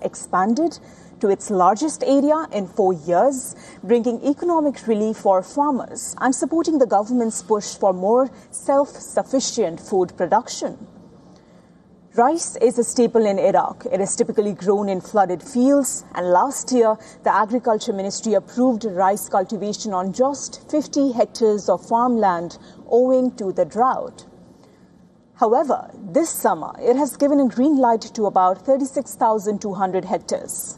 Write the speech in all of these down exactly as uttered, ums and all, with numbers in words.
expanded to its largest area in four years, bringing economic relief for farmers and supporting the government's push for more self-sufficient food production. Rice is a staple in Iraq. It is typically grown in flooded fields, and last year, the Agriculture Ministry approved rice cultivation on just fifty hectares of farmland owing to the drought. However, this summer, it has given a green light to about thirty-six thousand two hundred hectares.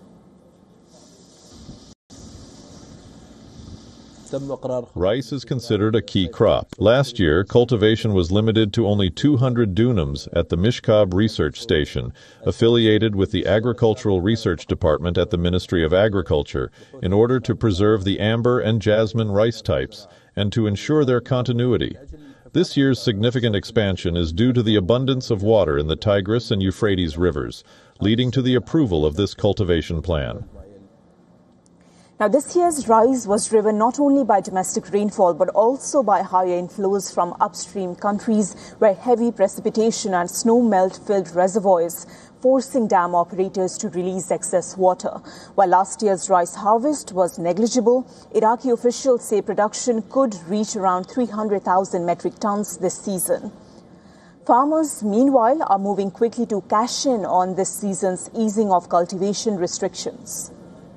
Rice is considered a key crop. Last year, cultivation was limited to only two hundred dunams at the Mishkab Research Station, affiliated with the Agricultural Research Department at the Ministry of Agriculture, in order to preserve the amber and jasmine rice types and to ensure their continuity. This year's significant expansion is due to the abundance of water in the Tigris and Euphrates rivers, leading to the approval of this cultivation plan. Now, this year's rise was driven not only by domestic rainfall, but also by higher inflows from upstream countries where heavy precipitation and snow melt filled reservoirs, forcing dam operators to release excess water. While last year's rice harvest was negligible, Iraqi officials say production could reach around three hundred thousand metric tons this season. Farmers, meanwhile, are moving quickly to cash in on this season's easing of cultivation restrictions.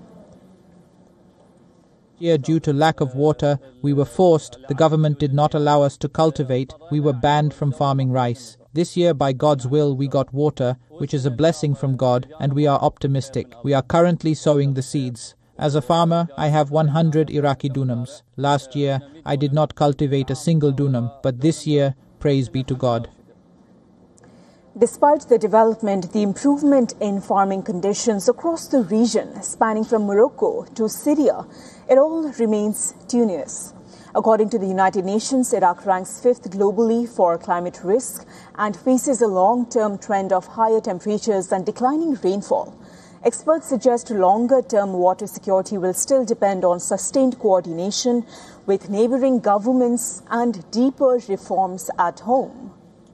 Here, due to lack of water, we were forced. The government did not allow us to cultivate. We were banned from farming rice. This year, by God's will, we got water, which is a blessing from God, and we are optimistic. We are currently sowing the seeds. As a farmer, I have one hundred Iraqi dunams. Last year, I did not cultivate a single dunam, but this year, praise be to God. Despite the development, the improvement in farming conditions across the region, spanning from Morocco to Syria, it all remains tenuous. According to the United Nations, Iraq ranks fifth globally for climate risk and faces a long-term trend of higher temperatures and declining rainfall. Experts suggest longer-term water security will still depend on sustained coordination with neighboring governments and deeper reforms at home.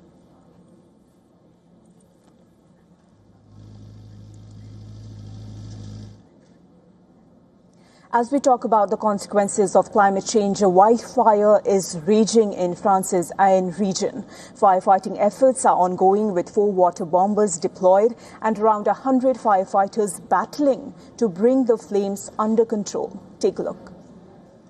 As we talk about the consequences of climate change, a wildfire is raging in France's Ain region. Firefighting efforts are ongoing with four water bombers deployed and around one hundred firefighters battling to bring the flames under control. Take a look.